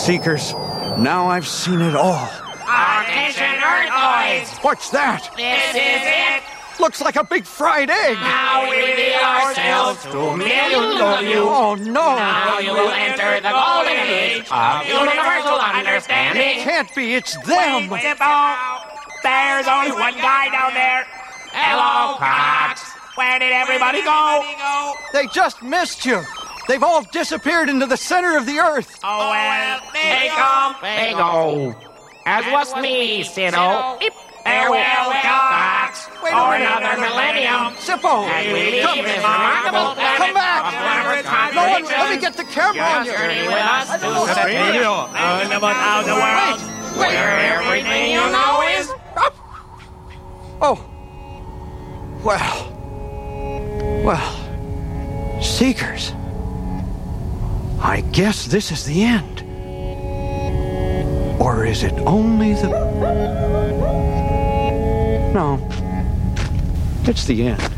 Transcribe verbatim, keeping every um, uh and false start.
Seekers. Now I've seen it all. Attention, Earthoids! What's that? This is it! Looks like a big fried egg. Now we reveal ourselves to millions of you. Oh, no. Now you will enter the golden age of universal understanding. Can't be. It's them. Zippo, there's only one guy down there. Hello, Cox. Where did everybody go? They just missed you. They've all disappeared into the center of the earth. Oh, well, they come, they go. As was me, Siddle. Farewell, Cox, for another millennium. Zippo, And we leave come, this remarkable planet come back. of wondrous No one, let me contradictions. get the camera on you. Journey with us to know the something. land of a thousand worlds, Wait, wait. where everything you know is... Oh. Well. Well. Seekers. I guess this is the end. Or is it only the... No. It's the end.